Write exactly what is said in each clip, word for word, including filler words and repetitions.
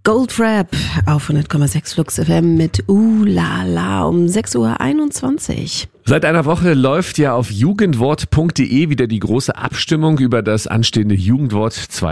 Goldfrapp auf hundert Komma sechs Flux F M mit Uh La La um sechs Uhr einundzwanzig. Seit einer Woche läuft ja auf jugendwort punkt de wieder die große Abstimmung über das anstehende Jugendwort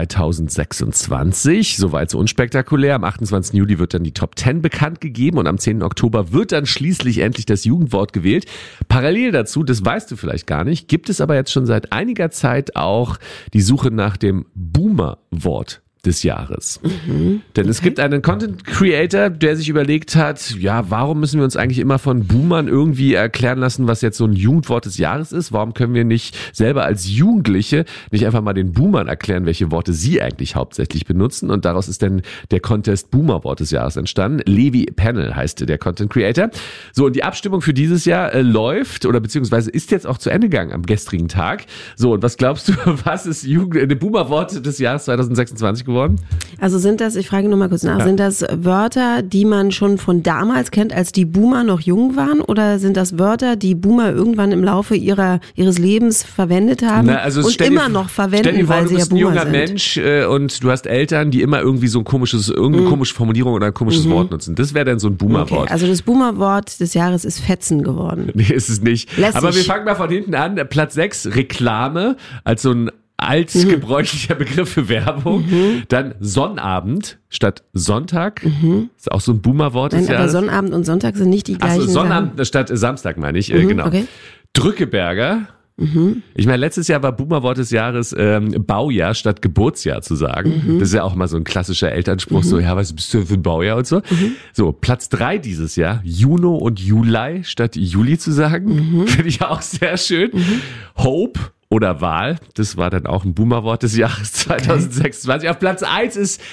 zweitausendsechsundzwanzig. Soweit so unspektakulär. Am achtundzwanzigsten Juli wird dann die Top zehn bekannt gegeben und am zehnten Oktober wird dann schließlich endlich das Jugendwort gewählt. Parallel dazu, das weißt du vielleicht gar nicht, gibt es aber jetzt schon seit einiger Zeit auch die Suche nach dem Boomer-Wort des Jahres. Mhm, Denn okay. es gibt einen Content Creator, der sich überlegt hat, ja, warum müssen wir uns eigentlich immer von Boomern irgendwie erklären lassen, was jetzt so ein Jugendwort des Jahres ist? Warum können wir nicht selber als Jugendliche nicht einfach mal den Boomern erklären, welche Worte sie eigentlich hauptsächlich benutzen? Und daraus ist dann der Contest Boomer Wort des Jahres entstanden. Levi Panel heißt der Content Creator. So, und die Abstimmung für dieses Jahr äh, läuft oder beziehungsweise ist jetzt auch zu Ende gegangen am gestrigen Tag. So, und was glaubst du, was ist Jugend, äh, Boomer Wort des Jahres zweitausendsechsundzwanzig geworden? Also sind das, ich frage nur mal kurz nach, ja. sind das Wörter, die man schon von damals kennt, als die Boomer noch jung waren, oder sind das Wörter, die Boomer irgendwann im Laufe ihrer ihres Lebens verwendet haben Na, also und immer dir, noch verwenden, stell dir vor, weil sie ja Boomer sind? Du bist ein junger Mensch äh, und du hast Eltern, die immer irgendwie so ein komisches, irgendeine mhm. komische Formulierung oder ein komisches mhm. Wort nutzen. Das wäre dann so ein Boomer-Wort. Okay, also das Boomer-Wort des Jahres ist Fetzen geworden. Nee, ist es nicht. Lässig. Aber wir fangen mal von hinten an. Platz sechs, Reklame, als so ein altgebräuchlicher Begriff für Werbung. Mhm. Dann Sonnabend statt Sonntag. Mhm. Ist auch so ein Boomer-Wort. Nein, aber Jahres. Sonnabend und Sonntag sind nicht die gleichen. Achso, Sonnabend Sachen. Statt Samstag meine ich. Mhm, äh, genau. Okay. Drückeberger. Mhm. Ich meine, letztes Jahr war Boomer-Wort des Jahres ähm, Baujahr statt Geburtsjahr zu sagen. Mhm. Das ist ja auch mal so ein klassischer Elternspruch, mhm. so, ja, was bist du für ein Baujahr und so. Mhm. So, Platz drei dieses Jahr, Juno und Juli statt Juli zu sagen. Mhm. Finde ich auch sehr schön. Mhm. Hope oder Wahl, das war dann auch ein Boomer-Wort des Jahres zweitausendsechsundzwanzig. Okay. Auf Platz eins ist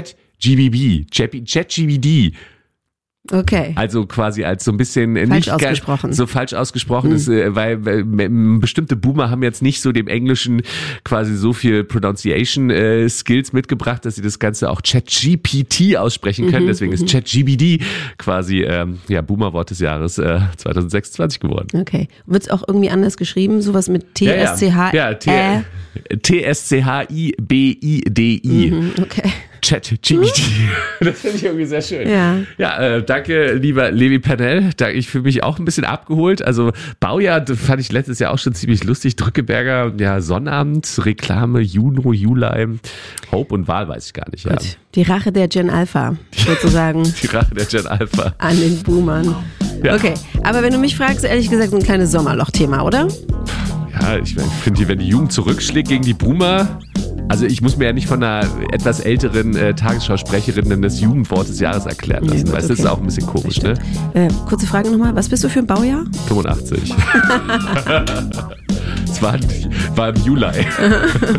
ChatGPT, ChatGPT. Okay. Also quasi als so ein bisschen falsch nicht ausgesprochen. so falsch ausgesprochen mhm. ist, weil, weil bestimmte Boomer haben jetzt nicht so dem Englischen quasi so viel Pronunciation äh, Skills mitgebracht, dass sie das Ganze auch ChatGPT aussprechen können. Mhm. Deswegen ist ChatGPT quasi ähm, ja Boomer-Wort des Jahres äh, zweitausendsechsundzwanzig geworden. Okay. Wird es auch irgendwie anders geschrieben? Sowas mit T S C H I? Ja, ja. T S C H I B I D I. Mhm. Okay. ChatGPT. Das finde ich irgendwie sehr schön. Ja, ja äh, danke, lieber Levi Panel. Ich fühle mich auch ein bisschen abgeholt. Also Baujahr fand ich letztes Jahr auch schon ziemlich lustig. Drückeberger, ja, Sonnabend, Reklame, Juno, Juli, Hope und Wahl weiß ich gar nicht. Ja. Gut. Die Rache der Gen Alpha, sozusagen. Die Rache der Gen Alpha. An den Boomern. Ja. Okay, aber wenn du mich fragst, ehrlich gesagt, ein kleines Sommerloch-Thema, oder? Ja, ich finde, wenn die Jugend zurückschlägt gegen die Boomer... Also ich muss mir ja nicht von einer etwas älteren äh, Tagesschausprecherin das Jugendwort des Jahres erklären lassen, ja, gut, weißt du, okay. Das ist auch ein bisschen komisch, ne? Äh, kurze Frage nochmal, was bist du für ein Baujahr? fünfundachtzig. Es war, war im Juli.